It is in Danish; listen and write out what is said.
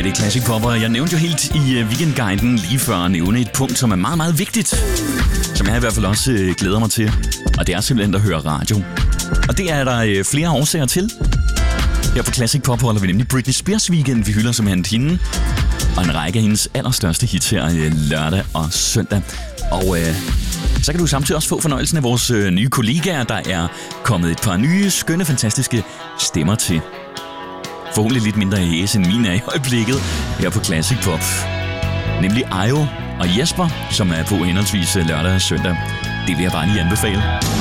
Ja, det er Classic Pop, og jeg nævnte jo helt i weekendguiden lige før at nævne et punkt, som er meget, meget vigtigt. Som jeg i hvert fald også glæder mig til. Og det er simpelthen at høre radio. Og det er der flere årsager til. Her på Classic Pop holder vi nemlig Britney Spears weekend. Vi hylder simpelthen hende. Og en række af hendes allerstørste hits her lørdag og søndag. Og så kan du samtidig også få fornøjelsen af vores nye kollegaer. Der er kommet et par nye, skønne, fantastiske stemmer til. Forhåbentlig lidt mindre hæs end mine er i øjeblikket her på Classic Pop. Nemlig Ayo og Jesper, som er på henholdsvis lørdag og søndag. Det vil jeg bare lige anbefale.